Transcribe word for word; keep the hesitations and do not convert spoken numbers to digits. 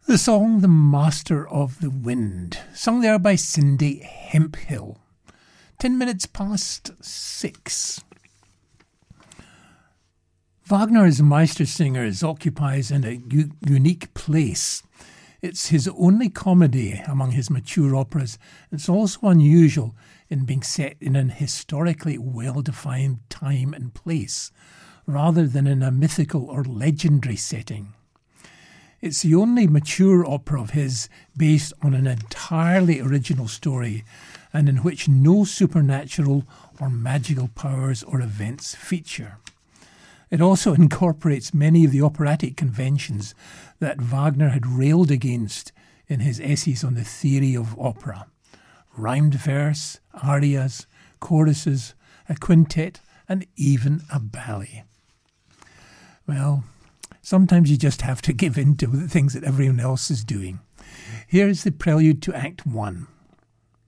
The song The Master of the Wind, sung there by Cindy Hemphill. Ten minutes past six. Wagner as Meistersingers occupies in a u- unique place. It's his only comedy among his mature operas. It's also unusual in being set in an historically well-defined time and place, rather than in a mythical or legendary setting. It's the only mature opera of his based on an entirely original story and in which no supernatural or magical powers or events feature. It also incorporates many of the operatic conventions that Wagner had railed against in his essays on the theory of opera. Rhymed verse, arias, choruses, a quintet, and even a ballet. Well, sometimes you just have to give in to the things that everyone else is doing. Here's the prelude to Act One.